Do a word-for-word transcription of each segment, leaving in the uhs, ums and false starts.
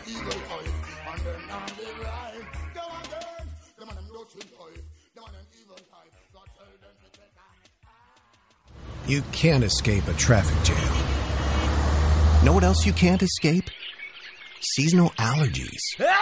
evil eye. And them not the right. Them and them, them and them dirty eye. Them and them evil eye. So tell them to take on. You can't escape a traffic jam. Know what else you can't escape? Seasonal allergies.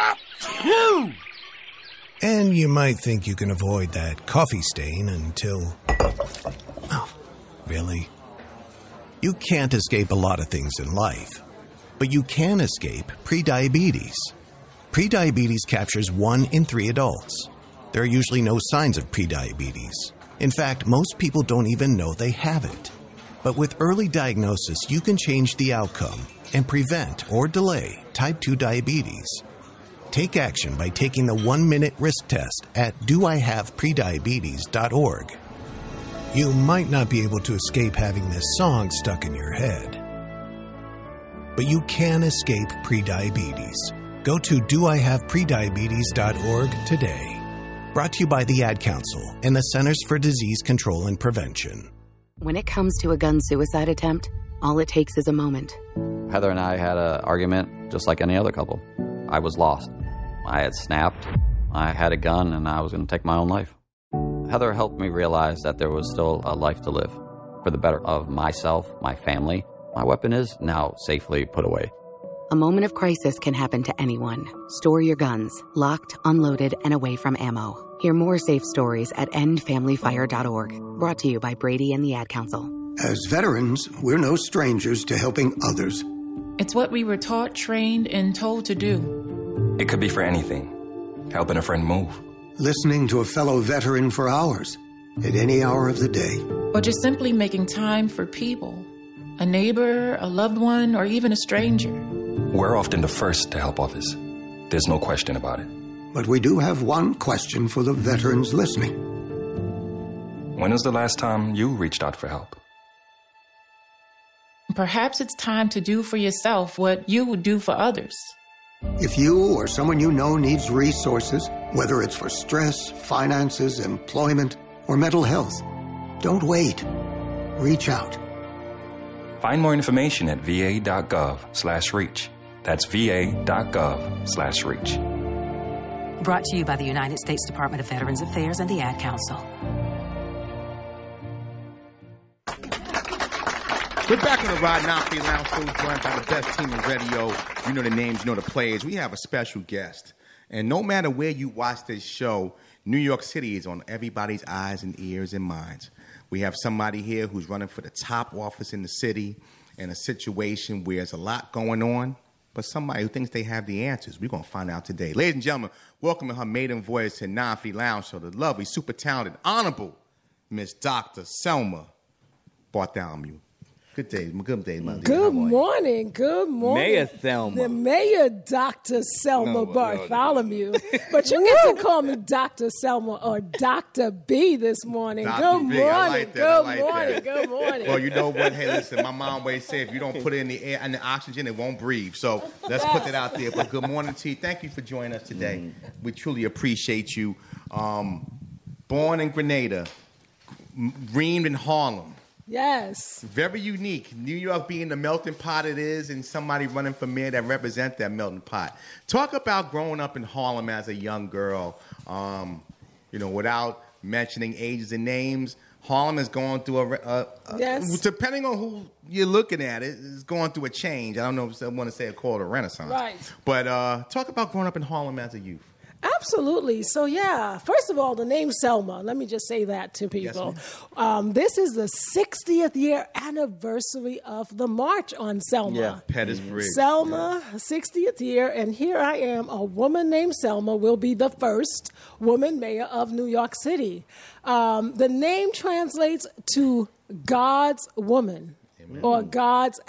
And you might think you can avoid that coffee stain until... Oh, really? You can't escape a lot of things in life, but you can escape prediabetes. Prediabetes captures one in three adults. There are usually no signs of prediabetes. In fact, most people don't even know they have it. But with early diagnosis, you can change the outcome and prevent or delay type two diabetes. Take action by taking the one-minute risk test at do I have prediabetes dot org. You might not be able to escape having this song stuck in your head, but you can escape prediabetes. Go to do I have prediabetes dot org today. Brought to you by the Ad Council and the Centers for Disease Control and Prevention. When it comes to a gun suicide attempt, all it takes is a moment. Heather and I had an argument just like any other couple. I was lost. I had snapped. I had a gun, and I was going to take my own life. Heather helped me realize that there was still a life to live for the better of myself, my family. My weapon is now safely put away. A moment of crisis can happen to anyone. Store your guns, locked, unloaded, and away from ammo. Hear more safe stories at end family fire dot org. Brought to you by Brady and the Ad Council. As veterans, we're no strangers to helping others. It's what we were taught, trained, and told to do. It could be for anything. Helping a friend move. Listening to a fellow veteran for hours, at any hour of the day. Or just simply making time for people. A neighbor, a loved one, or even a stranger. We're often the first to help others. There's no question about it. But we do have one question for the veterans listening. When was the last time you reached out for help? Perhaps it's time to do for yourself what you would do for others. If you or someone you know needs resources, whether it's for stress, finances, employment, or mental health, don't wait. Reach out. Find more information at v a dot gov slash reach. That's v a dot gov slash reach. Brought to you by the United States Department of Veterans Affairs and the Ad Council. We're back on the Rod Nafi Lounge Show, joined by the best team in radio. You know the names, you know the players. We have a special guest. And no matter where you watch this show, New York City is on everybody's eyes and ears and minds. We have somebody here who's running for the top office in the city in a situation where there's a lot going on, but somebody who thinks they have the answers. We're going to find out today. Ladies and gentlemen, welcome in her maiden voice to Nafi Lounge Show, the lovely, super talented, honorable Miss Doctor Selma Bartholomew. Good day. Good day, my dear. Good morning. Good morning. Mayor Thelma. The Mayor Doctor Selma No, Bartholomew. no, no. But you get to call me Doctor Selma or Doctor B this morning. Doctor Good B, morning. I like that. Good I like morning. that. Good morning. Well, you know what? Hey, listen, my mom always said if you don't put it in the air and the oxygen, it won't breathe. So let's put that out there. But good morning to you. Thank you for joining us today. Mm. We truly appreciate you. Um, born in Grenada, reamed in Harlem. Yes. Very unique. New York being the melting pot it is, and somebody running for mayor that represents that melting pot. Talk about growing up in Harlem as a young girl. Um, you know, without mentioning ages and names, Harlem is going through a, a, a yes. depending on who you're looking at, it, it's going through a change. I don't know if I want to say it called a renaissance. Right. But uh, talk about growing up in Harlem as a youth. Absolutely. So, yeah, first of all, the name Selma, let me just say that to people. Yes, um, this is the sixtieth year anniversary of the March on Selma. Yeah, Pettis Bridge. Selma, yeah. sixtieth year, and here I am, a woman named Selma will be the first woman mayor of New York City. Um, the name translates to God's woman. Amen. Or God's